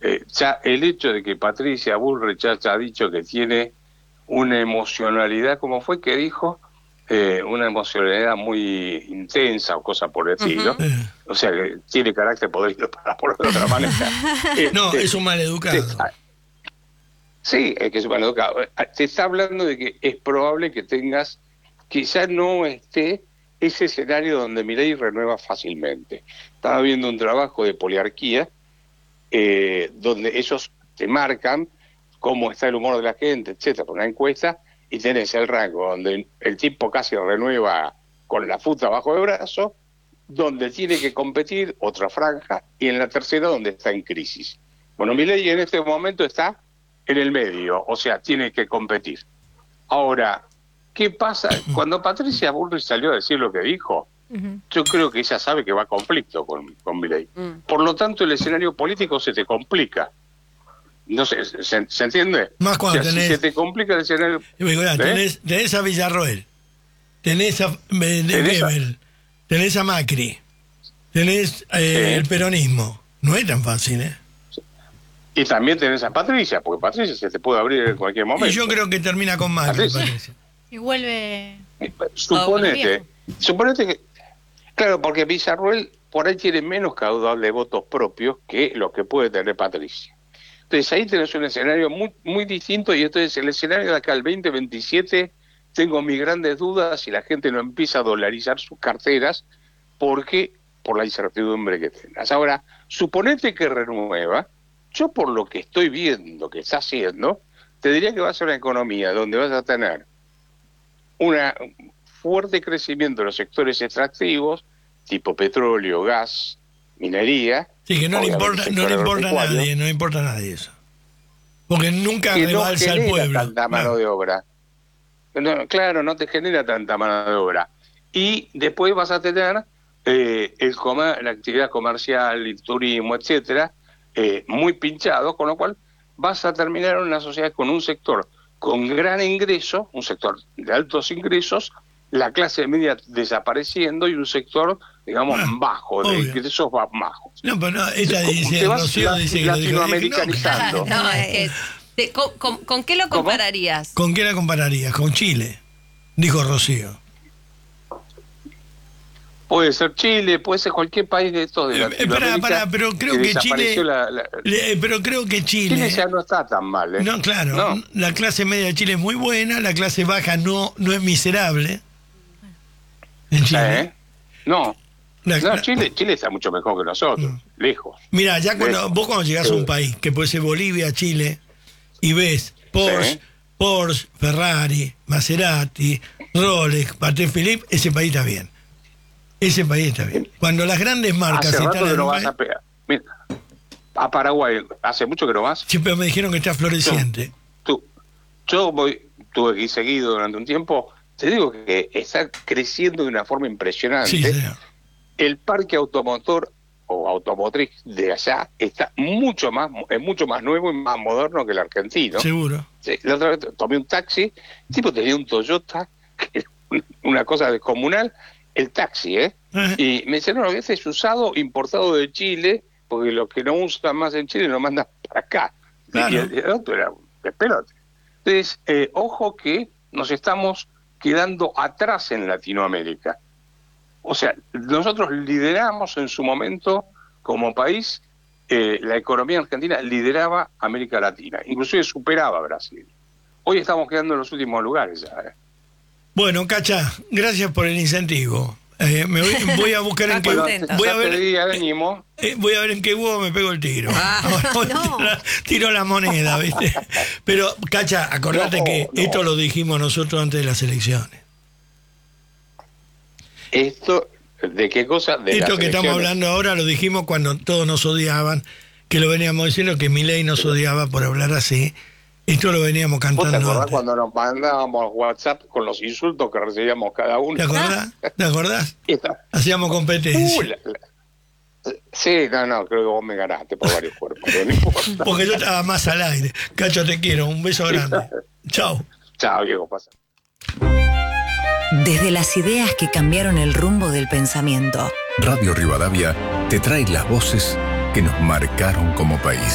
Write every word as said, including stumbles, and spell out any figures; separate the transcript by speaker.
Speaker 1: eh, ya el hecho de que Patricia Bullrich ya ha dicho que tiene una emocionalidad, como fue que dijo, eh, una emocionalidad muy intensa o cosa por decirlo,
Speaker 2: uh-huh.
Speaker 1: o sea que tiene carácter podrido, para ponerlo de otra manera.
Speaker 2: No,
Speaker 1: este,
Speaker 2: es un maleducado.
Speaker 1: Sí, es que es un maleducado. Te está hablando de que es probable que tengas, quizás no esté ese escenario donde Milei renueva fácilmente. Estaba viendo un trabajo de poliarquía eh, donde ellos te marcan cómo está el humor de la gente, etcétera, por una encuesta, y tenés el rango donde el tipo casi renueva con la futa bajo el brazo, donde tiene que competir otra franja, y en la tercera donde está en crisis. Bueno, Milei en este momento está en el medio, o sea, tiene que competir. Ahora, ¿qué pasa? Cuando Patricia Bullrich salió a decir lo que dijo, uh-huh. yo creo que ella sabe que va a conflicto con, con Milei. Uh-huh. Por lo tanto, el escenario político se te complica. No sé, ¿se, ¿se entiende?
Speaker 2: Más cuando
Speaker 1: o sea,
Speaker 2: tenés...
Speaker 1: si se te complica el escenario...
Speaker 2: ¿Eh? Tenés, tenés a Villarroel, tenés a Weber, tenés a Macri, tenés eh, sí. el peronismo. No es tan fácil, ¿eh?
Speaker 1: Y también tenés a Patricia, porque Patricia se te puede abrir en cualquier momento.
Speaker 2: Y yo creo que termina con Macri, Patricia. Patricia.
Speaker 3: Y vuelve...
Speaker 1: Suponete, suponete que... Claro, porque Villarroel por ahí tiene menos caudal de votos propios que lo que puede tener Patricia. Entonces ahí tenés un escenario muy muy distinto, y entonces el escenario de acá al veinte veintisiete tengo mis grandes dudas si la gente no empieza a dolarizar sus carteras, porque por la incertidumbre que tengas. Ahora, suponete que renueva, yo por lo que estoy viendo que está haciendo, te diría que va a ser una economía donde vas a tener un fuerte crecimiento de los sectores extractivos, tipo petróleo, gas, minería.
Speaker 2: Sí, que no le importa, no le importa a nadie, no le importa a nadie eso. Porque nunca rebalsa al pueblo.
Speaker 1: No tanta mano no. de obra. No, claro, no te genera tanta mano de obra. Y después vas a tener eh, el comer, la actividad comercial, el turismo, etcétera, eh, muy pinchado, con lo cual vas a terminar en una sociedad con un sector con gran ingreso, un sector de altos ingresos, la clase media desapareciendo y un sector, digamos, ah, bajo, obvio. de ingresos bajos.
Speaker 2: No, pero no, ella dice, te vas
Speaker 1: Rocío
Speaker 2: la, dice que
Speaker 1: latinoamericanizando.
Speaker 3: No, no, es que, te, con, con, ¿con qué lo compararías?
Speaker 2: ¿Con qué la compararías? Con Chile, dijo Rocío.
Speaker 1: Puede ser Chile, puede ser cualquier país de estos de Latinoamérica.
Speaker 2: Eh, para, para, pero creo que, que Chile,
Speaker 1: la, la,
Speaker 2: eh, pero creo que Chile,
Speaker 1: Chile ya no está tan mal, ¿eh?
Speaker 2: No, claro, no. La clase media de Chile es muy buena, la clase baja no, no es miserable. En Chile.
Speaker 1: ¿Eh? No. La, no, Chile, Chile está mucho mejor que nosotros, no. lejos.
Speaker 2: Mira, ya cuando
Speaker 1: lejos.
Speaker 2: vos cuando llegás sí. a un país que puede ser Bolivia, Chile, y ves Porsche, sí. Porsche, Ferrari, Maserati, Rolex, Patek Philippe, ese país está bien. Ese país está bien. Cuando las grandes marcas
Speaker 1: hace rato que no
Speaker 2: vas
Speaker 1: a, Mira, a Paraguay, ¿hace mucho que no vas?
Speaker 2: Siempre me dijeron que está floreciente.
Speaker 1: Tú, yo voy, tuve que ir seguido durante un tiempo. Te digo que está creciendo de una forma impresionante.
Speaker 2: Sí, señor.
Speaker 1: El parque automotor o automotriz de allá está mucho más, es mucho más nuevo y más moderno que el argentino.
Speaker 2: Seguro.
Speaker 1: Sí, la otra vez tomé un taxi, el tipo tenía un Toyota, que era una cosa descomunal, el taxi, ¿eh? Uh-huh. Y me dice, no, ese es usado, importado de Chile, porque los que no usan más en Chile lo mandan para acá.
Speaker 2: Claro.
Speaker 1: Y el, el otro era de pelote. Entonces, eh, ojo que nos estamos quedando atrás en Latinoamérica. O sea, nosotros lideramos en su momento como país, eh, la economía argentina lideraba América Latina, inclusive superaba a Brasil. Hoy estamos quedando en los últimos lugares ya, ¿eh?
Speaker 2: Bueno, Cacha, gracias por el incentivo. Eh, me voy, voy a buscar en qué voy a ver
Speaker 1: día venimos.
Speaker 2: Eh, voy a ver en qué huevo me pego el tiro.
Speaker 3: Ah,
Speaker 2: Ahora,
Speaker 3: no.
Speaker 2: tiro, tiro la moneda, ¿viste? Pero, Cacha, acordate no, que no. esto lo dijimos nosotros antes de las elecciones.
Speaker 1: ¿Esto de qué cosa? De
Speaker 2: esto
Speaker 1: las
Speaker 2: que
Speaker 1: elecciones.
Speaker 2: Estamos hablando ahora lo dijimos cuando todos nos odiaban, que lo veníamos diciendo, que Milei nos odiaba por hablar así. Esto lo veníamos cantando.
Speaker 1: ¿Vos te acordás
Speaker 2: antes.
Speaker 1: cuando nos mandábamos WhatsApp con los insultos que recibíamos cada uno?
Speaker 2: ¿Te acordás? ¿Te acordás? Hacíamos competencia.
Speaker 1: Uh, la, la... Sí, no, no, creo que vos me ganaste por varios cuerpos. Pero no importa.
Speaker 2: Porque yo estaba más al aire. Cacho, te quiero. Un beso grande. Chao.
Speaker 1: Chao, Diego, pasa.
Speaker 4: Desde las ideas que cambiaron el rumbo del pensamiento.
Speaker 5: Radio Rivadavia te trae las voces que nos marcaron como país.